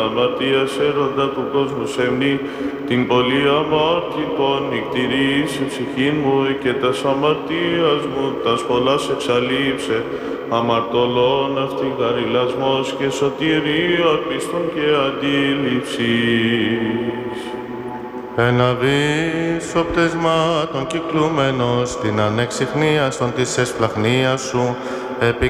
Αμαρτίας έρωτα του κόσμου σεμνή, την πολλή αμάρτητον νικτηρίσε ψυχήν μου και τας αμαρτίας μου τας πολλάς εξαλείψε, αμαρτωλών αυτή γαριλασμός και σωτηρία πίστων και αντίληψης. Εναβείς ο πτεσμάτων κυκλούμενος, την ανεξιχνίαστον της εσπλαχνίας σου, επί